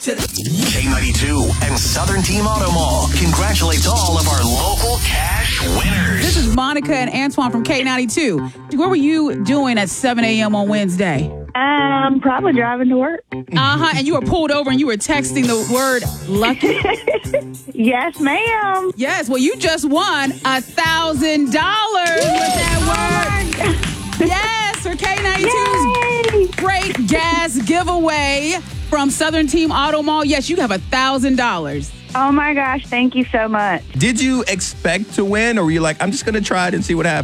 K92 and Southern Team Auto Mall congratulates all of our local cash winners. This is Monica and Antoine from K92. What were you doing at 7 a.m. on Wednesday? Probably driving to work. And you were pulled over and you were texting the word lucky? Yes, ma'am. Yes, well, you just won $1,000 with that word. Yes, for K92's Yay! great gas giveaway from Southern Team Auto Mall. Yes, you have $1,000. Oh my gosh, thank you so much. Did you expect to win, or were you like, I'm just going to try it and see what happens?